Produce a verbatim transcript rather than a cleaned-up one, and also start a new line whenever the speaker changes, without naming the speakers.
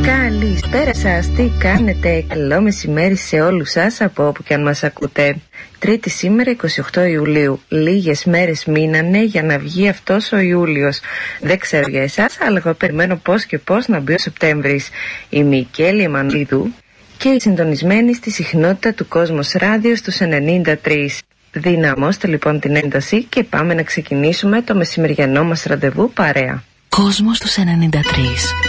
Καλησπέρα σας, τι κάνετε? Καλό μεσημέρι σε όλους σας από όπου και αν μας ακούτε. Τρίτη σήμερα, εικοστή ογδόη Ιουλίου. Λίγες μέρες μείνανε για να βγει αυτός ο Ιούλιος. Δεν ξέρω για εσάς, αλλά εγώ περιμένω πώς και πώς να μπει ο Σεπτέμβρης. Η Μικέλη Εμμανουηλίδου και η συντονισμένη στη συχνότητα του Κόσμος Ράδιο στους ενενήντα τρία. Δυναμώστε λοιπόν την ένταση και πάμε να ξεκινήσουμε το μεσημεριανό μας ραντεβού παρέα.
Κόσμος στους ενενήντα τρία.